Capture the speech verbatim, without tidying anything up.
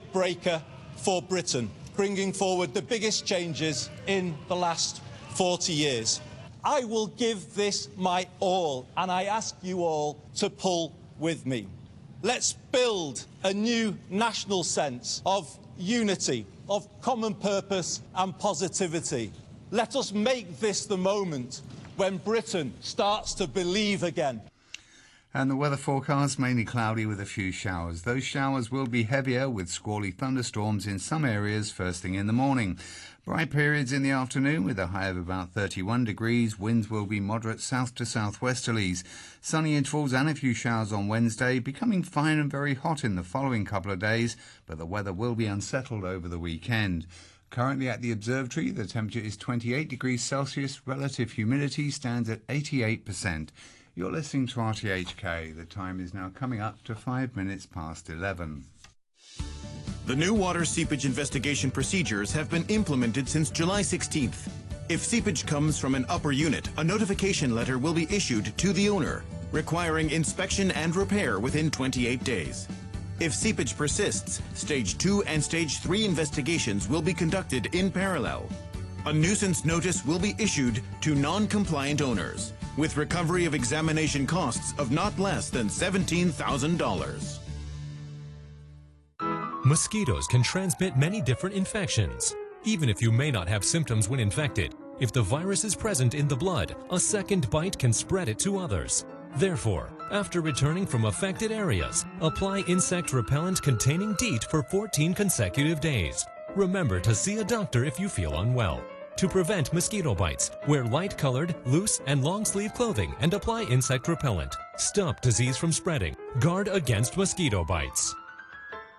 breaker for Britain, bringing forward the biggest changes in the last forty years. I will give this my all, and I ask you all to pull with me. Let's build a new national sense of unity, of common purpose and positivity. Let us make this the moment when Britain starts to believe again. And the weather forecast, mainly cloudy with a few showers. Those showers will be heavier with squally thunderstorms in some areas first thing in the morning. Bright periods in the afternoon with a high of about thirty-one degrees. Winds will be moderate south to southwesterlies. Sunny intervals and a few showers on Wednesday, becoming fine and very hot in the following couple of days, but the weather will be unsettled over the weekend. Currently at the observatory, the temperature is twenty-eight degrees Celsius. Relative humidity stands at eighty-eight percent. You're listening to R T H K. The time is now coming up to five minutes past eleven. The new water seepage investigation procedures have been implemented since July sixteenth. If seepage comes from an upper unit, a notification letter will be issued to the owner, requiring inspection and repair within twenty-eight days. If seepage persists, Stage two and Stage three investigations will be conducted in parallel. A nuisance notice will be issued to non-compliant owners, with recovery of examination costs of not less than seventeen thousand dollars. Mosquitoes can transmit many different infections. Even if you may not have symptoms when infected, if the virus is present in the blood, a second bite can spread it to others. Therefore, after returning from affected areas, apply insect repellent containing DEET for fourteen consecutive days. Remember to see a doctor if you feel unwell. To prevent mosquito bites, wear light-colored, loose, and long-sleeve clothing and apply insect repellent. Stop disease from spreading. Guard against mosquito bites.